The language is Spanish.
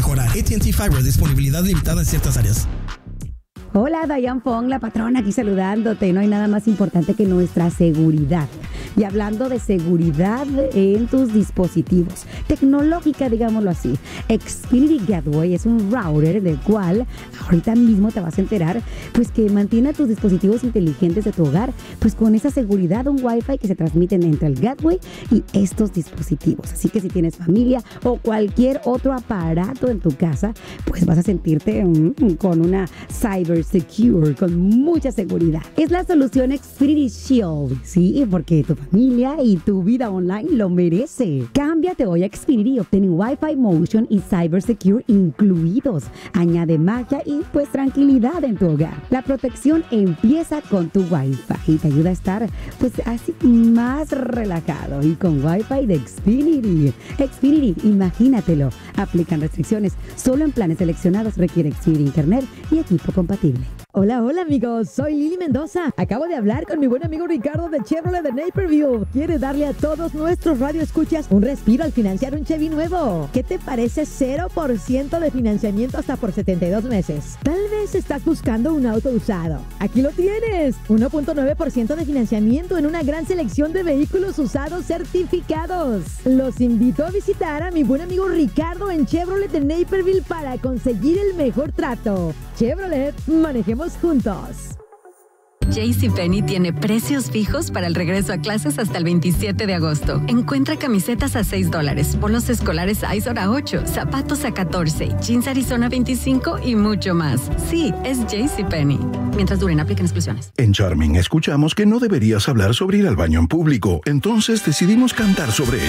mejora. AT&T Fiber, disponibilidad limitada en ciertas áreas. Hola, Diane Fong, la patrona, aquí saludándote. No hay nada más importante que nuestra seguridad. Y hablando de seguridad en tus dispositivos, tecnológica, digámoslo así, Xfinity Gateway es un router del cual ahorita mismo te vas a enterar, pues que mantiene tus dispositivos inteligentes de tu hogar, pues con esa seguridad, un Wi-Fi que se transmiten entre el Gateway y estos dispositivos. Así que si tienes familia o cualquier otro aparato en tu casa, pues vas a sentirte con una Cyber Secure, con mucha seguridad. Es la solución Xfinity Shield, sí, porque tu familia y tu vida online lo merece. Cámbiate hoy a Xfinity y obtén Wi-Fi Motion y Cyber Secure incluidos. Añade magia y pues tranquilidad en tu hogar. La protección empieza con tu Wi-Fi y te ayuda a estar pues así más relajado y con Wi-Fi de Xfinity. Xfinity, imagínatelo. Aplican restricciones. Solo en planes seleccionados requiere Xfinity Internet y equipo compatible. Hola, hola amigos, soy Lili Mendoza. Acabo de hablar con mi buen amigo Ricardo de Chevrolet de Naperville. Quiere darle a todos nuestros radioescuchas un respiro al financiar un Chevy nuevo. ¿Qué te parece 0% de financiamiento hasta por 72 meses? Tal vez estás buscando un auto usado. Aquí lo tienes. 1.9% de financiamiento en una gran selección de vehículos usados certificados. Los invito a visitar a mi buen amigo Ricardo en Chevrolet de Naperville para conseguir el mejor trato. Chevrolet, manejemos juntos. JCPenney tiene precios fijos para el regreso a clases hasta el 27 de agosto. Encuentra camisetas a $6, bolos escolares Izor a $8, zapatos a $14, jeans Arizona 25 y mucho más. Sí, es JCPenney. Mientras duren, apliquen exclusiones. En Charming escuchamos que no deberías hablar sobre ir al baño en público. Entonces decidimos cantar sobre